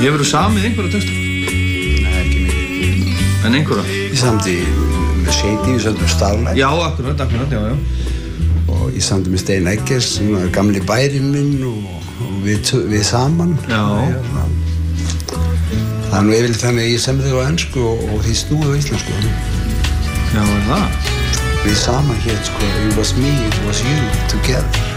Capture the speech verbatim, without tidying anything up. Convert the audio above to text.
Hefurðu samið einhverja texta? Nei, ekki mikið. En einhverja? Ég samdi með Shady, við sömdum Starlight. Já, akkurat, akkurat, já, já. Og ég samdi með Stein Eggers, sem var gamli bærinn minn og, og við, við saman. Já. Það er nú yfirleitt þannig að ég semdi þau á ensku og, og því snúið á íslensku. Já, er það? Við saman hétt sko, it was me, it was you, together.